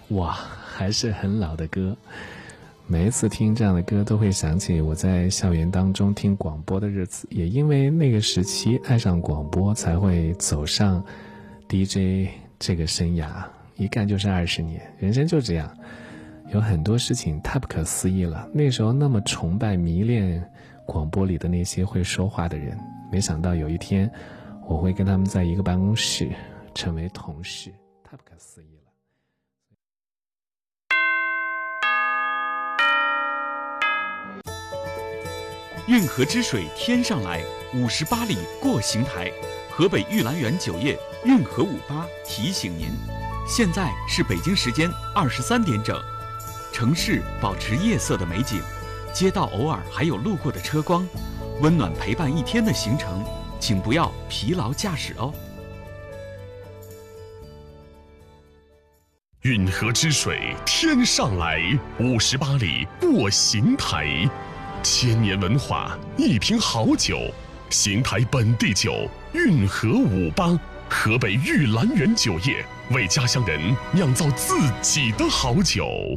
哇，还是很老的歌。每一次听这样的歌都会想起我在校园当中听广播的日子，也因为那个时期爱上广播，才会走上 DJ 这个生涯，一干就是20年。人生就这样，有很多事情太不可思议了。那时候那么崇拜迷恋广播里的那些会说话的人，没想到有一天我会跟他们在一个办公室成为同事，太不可思议了。 运河之水天上来，58里过邢台。河北玉兰园酒业运河58提醒您，现在是北京时间23点整，城市保持夜色的美景，街道偶尔还有路过的车光，温暖陪伴一天的行程，请不要疲劳驾驶哦。 运河之水天上来，58里过邢台。千年文化，一瓶好酒，邢台本地酒，运河58，河北玉兰园酒业为家乡人酿造自己的好酒。